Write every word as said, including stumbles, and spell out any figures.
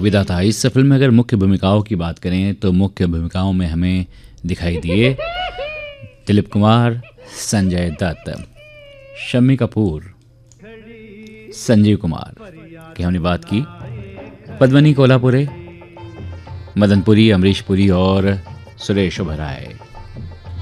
विदा था। इस फिल्म में अगर मुख्य भूमिकाओं की बात करें तो मुख्य भूमिकाओं में हमें दिखाई दिए दिलीप कुमार, संजय दत्त, शम्मी कपूर, संजीव कुमार की हमने बात की, पद्मिनी कोल्हापुरे, मदन पुरी, अमरीश पुरी और सुरेश ओबेरॉय।